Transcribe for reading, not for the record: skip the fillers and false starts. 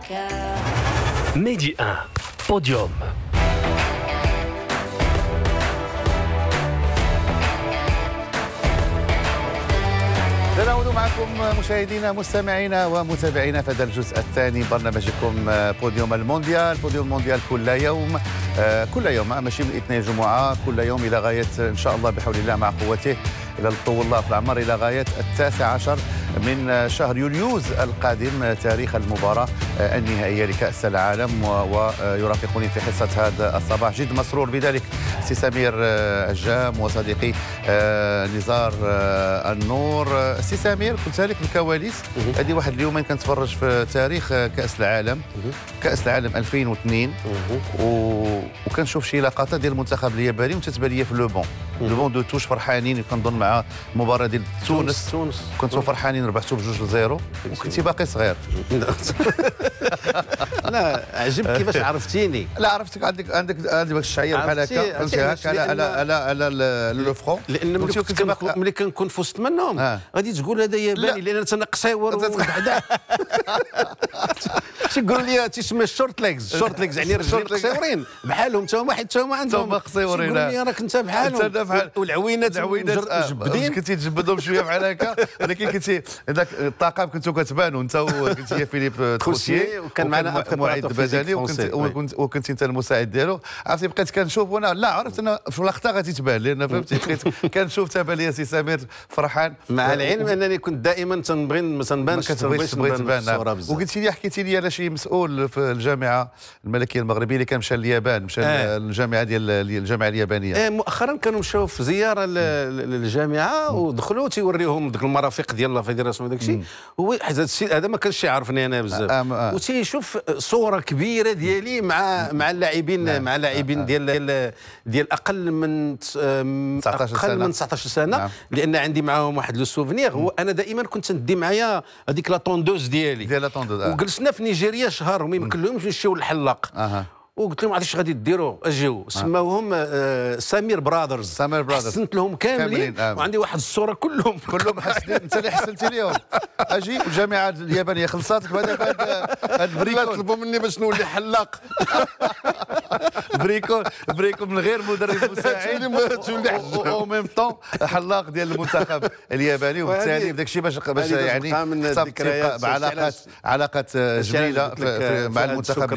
ميدي 1 بوديوم. نعود معكم مشاهدينا مستمعينا ومتابعينا في هذا الجزء الثاني برنامجكم بوديوم المونديال. بوديوم المونديال كل يوم ماشي من الاثنين الجمعة، كل يوم إلى غاية إن شاء الله بحول الله مع قوته إلى طول الله في العمر إلى غاية 19 من شهر يوليوز القادم تاريخ المباراة النهائية لكأس العالم. ويرافقني في حصة هذا الصباح جد مسرور بذلك سي سمير عجام وصديقي نزار النور. سي سمير، قلت لك بالكواليس هذه واحد اليومين كنتفرج في تاريخ كأس العالم، كأس العالم 2002 وكنشوف شي لقطات ديال المنتخب الياباني وتتبان لي في لو بون دو توش فرحانين، كنظن مع المباراة ديال تونس كنتو فرحانين ربحتوا ب2-0 وكنتي باقي صغير. لا عجب كيفاش عرفتيني. لا عرفتك، عندك باك الشعير بحال هكا فهمتي هكا على لو فرون، لان ملي كنكون في وسط منهم غادي تقول هذا ياباني لان انا قصيور وبعدا تيقولوا لي تيسمى الشورت ليجز يعني الرجال قصيورين بحالهم حتى هما عندهم قصيورين. تيقولوا لي راك انت بحالهم والعوينات جبدين كنتي تجبدهم شويه بحال هكا، ولكن كنتي هذاك الطاقم كنتو كتبانوا انت وكنتي فيليب تروسيي وكان معنا معد بدني وكنت انت المساعد ديالو. عرفتي بقيت كنشوف وانا لا عرفت انا في اللقطه غادي تبان لان فهمتي بقيت كنشوف تابع لي سي سمير فرحان، مع العلم انني كنت دائما تنبغي ما تنبانش تبان. وقلتي لي حكيتي لي على شي مسؤول في الجامعه الملكيه المغربيه اللي كان مشى لليابان، مشى للجامعه ديال الجامعه اليابانيه. مؤخرا كانوا مشاو في زياره للجامعه ودخلوا تيوريهم ذوك المرافق ديال لا فيدراسيون وداك الشيء. هو هذا الشيء هذا ما كانش يعرفني انا بزاف وتيشوف صوره كبيره ديالي مع اللاعبين مع اللاعبين ديال اقل من 19 سنه لان عندي معاهم واحد لو سوفينير. هو انا دائما كنت ندي معايا هذيك لا طوندوز ديالي وجلسنا في نيجيريا شهر وما يمكن لهمش يمشيو للحلاق. وقلت لهم عرفتي غادي ديروا اجيو سماوهم سمير برادرز. حسنت لهم كاملين وعندي واحد الصوره كلهم حسنين. انت اللي حسنتي لهم. اجي الجامعه اليابانيه خلصاتك بهذا البريكو طلبوا مني باش نولي حلاق. بريكو من غير مدرب مساعد او ميم طون حلاق ديال المنتخب الياباني. وبالتالي بداك الشيء باش يعني علاقات جميله مع المنتخب